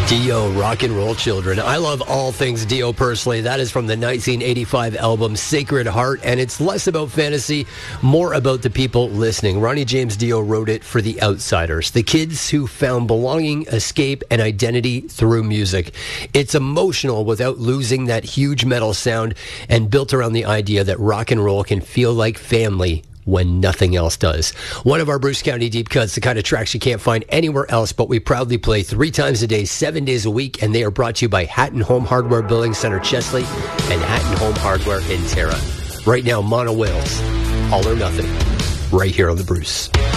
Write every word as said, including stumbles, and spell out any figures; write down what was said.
Dio, Rock and Roll Children. I love all things Dio personally. That is from the nineteen eighty-five album Sacred Heart, and it's less about fantasy, more about the people listening. Ronnie James Dio wrote it for the outsiders, the kids who found belonging, escape, and identity through music. It's emotional without losing that huge metal sound, and built around the idea that rock and roll can feel like family when nothing else does. One of our Bruce County Deep Cuts, the kind of tracks you can't find anywhere else, but we proudly play three times a day, seven days a week, and they are brought to you by Hatton Home Hardware Building Center, Chesley, and Hatton Home Hardware in Tara. Right now, Mono Whales, All or Nothing, right here on The Bruce.